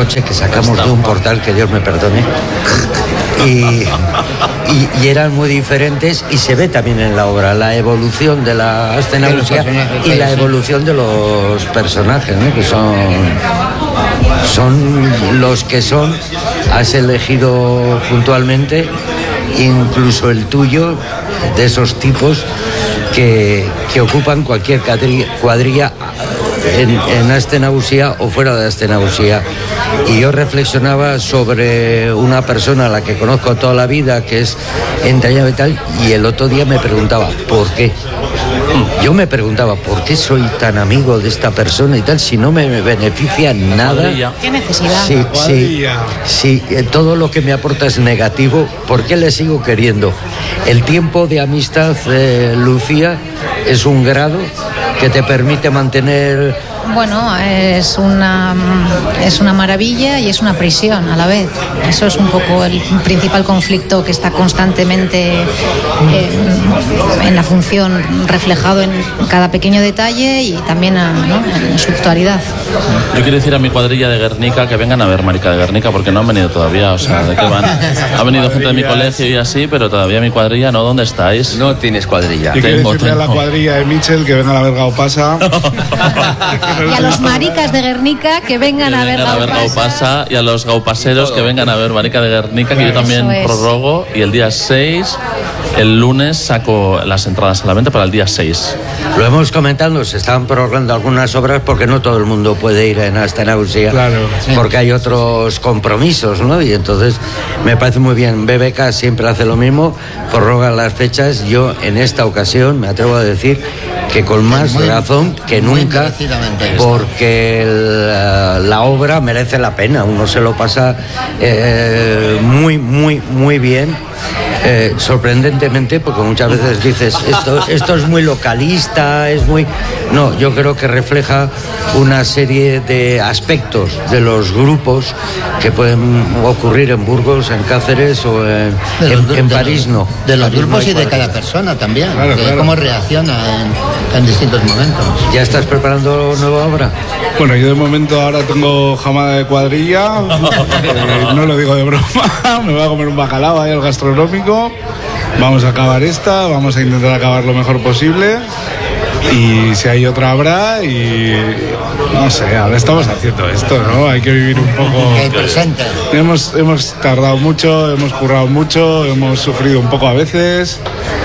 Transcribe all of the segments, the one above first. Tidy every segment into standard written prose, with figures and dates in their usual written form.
coches que sacamos de un portal, que Dios me perdone, y eran muy diferentes, y se ve también en la obra la evolución de la Astenausia y la evolución de los personajes, ¿no? Que son los que son. Has elegido puntualmente, incluso el tuyo, de esos tipos que ocupan cualquier cuadrilla en Astenausia o fuera de Astenausia. Y yo reflexionaba sobre una persona a la que conozco toda la vida, que es entrañable y tal, y el otro día me preguntaba ¿por qué? Yo me preguntaba ¿por qué soy tan amigo de esta persona y tal, si no me beneficia nada? ¿Qué necesidad? Sí, todo lo que me aporta es negativo. ¿Por qué le sigo queriendo? El tiempo de amistad, Lucía, es un grado que te permite mantener... Bueno, es una maravilla y es una prisión a la vez. Eso es un poco el principal conflicto que está constantemente en la función, reflejado en cada pequeño detalle y también en su actualidad. Yo quiero decir a mi cuadrilla de Guernica que vengan a ver Marica de Guernica, porque no han venido todavía. O sea, ¿de qué van? Ha venido gente de mi colegio y así, pero todavía mi cuadrilla no. ¿Dónde estáis? No tienes cuadrilla. Yo quiero decirle a la cuadrilla de Mitchell que vengan a ver Gaupasa. Y a los maricas de Guernica que vengan a ver Gaupasa, y a los gaupaseros que vengan a ver Marica de Guernica, que yo también prorrogo, y el día 6, el lunes, saco las entradas a la venta para el día 6. Lo hemos comentado, se están prorrogando algunas obras porque no todo el mundo puede ir en Astenausia, claro, sí, porque hay otros compromisos, ¿no? Y entonces me parece muy bien. BBK siempre hace lo mismo, prorroga las fechas. Yo en esta ocasión me atrevo a decir que con más razón que nunca, porque la obra merece la pena. Uno se lo pasa muy bien. Sorprendentemente, porque muchas veces dices esto es muy localista, es muy... No, yo creo que refleja una serie de aspectos de los grupos que pueden ocurrir en Burgos, en Cáceres o en París, no. De los grupos y de cada persona también, claro. Cómo reacciona en distintos momentos. ¿Ya estás preparando nueva obra? Bueno, yo de momento ahora tengo jamada de cuadrilla, no lo digo de broma, me voy a comer un bacalao ahí al gastronómico, vamos a acabar esta, vamos a intentar acabar lo mejor posible, y si hay otra habrá, y no sé, ahora estamos haciendo esto, ¿no? Hay que vivir un poco el presente. Hemos tardado mucho, hemos currado mucho, hemos sufrido un poco a veces.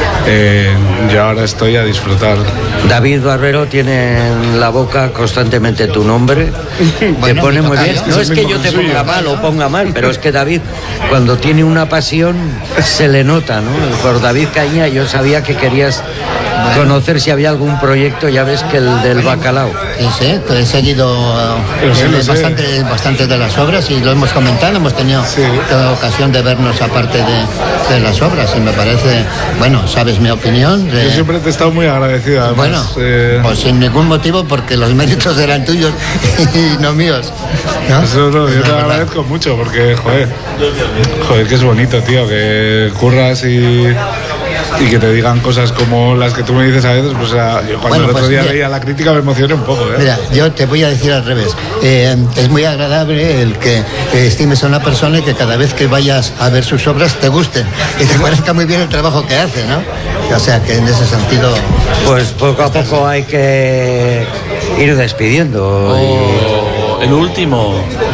Yo ahora estoy a disfrutar. David Barbero tiene en la boca constantemente tu nombre. Te pone muy bien. No es que yo te ponga mal o ponga mal, pero es que David, cuando tiene una pasión, se le nota, ¿no? Por David Caña yo sabía que querías conocer si había algún proyecto, ya ves que el del bacalao. Sí, he seguido bastante de las obras y lo hemos comentado, hemos tenido ocasión de vernos aparte de las obras y me parece, bueno, sabes mi opinión. Yo siempre te he estado muy agradecido, además. Bueno, pues sin ningún motivo, porque los méritos eran tuyos y no míos, ¿no? Eso no, yo te lo agradezco mucho porque, joder, que es bonito, tío, que curras y que te digan cosas como las que tú me dices a veces, pues yo cuando el otro día leía la crítica me emocioné un poco. Mira, yo te voy a decir al revés. Es muy agradable el que estimes a una persona y que cada vez que vayas a ver sus obras te gusten y te parezca muy bien el trabajo que hace, ¿no? O sea, que en ese sentido... Pues poco a poco hay que ir despidiendo. El último.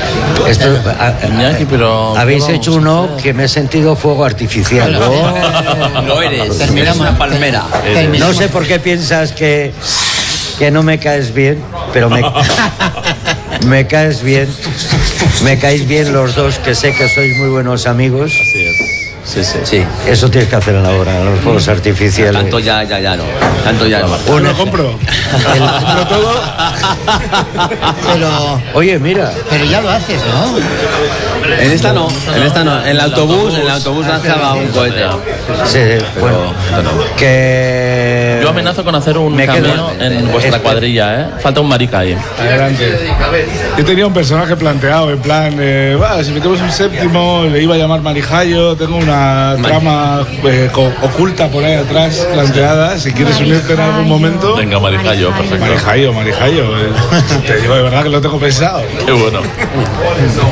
Iñaki, pero habéis hecho uno que me he sentido fuego artificial. Lo eres. Terminamos una palmera. No sé por qué piensas que no me caes bien, pero me caes bien. Me caéis bien los dos, que sé que sois muy buenos amigos. Así es. Sí. Eso tienes que hacer en la obra, en los fuegos artificiales. Tanto ya no. Tanto ya no. Pues lo compro. Compro todo. Pero... Oye, mira. Pero ya lo haces, ¿no? En esta no. En el autobús lanzaba un cohete. Sí, bueno. Que... Yo amenazo con hacer un cameo en vuestra cuadrilla, ¿eh? Falta un marica ahí. Adelante. Yo tenía un personaje planteado, en plan, si metemos un séptimo, le iba a llamar Marijayo, tengo una trama oculta por ahí atrás planteada, si quieres unirte en algún momento. Venga, Marijayo, perfecto. Marijayo. Te digo de verdad que lo tengo pensado. Qué bueno.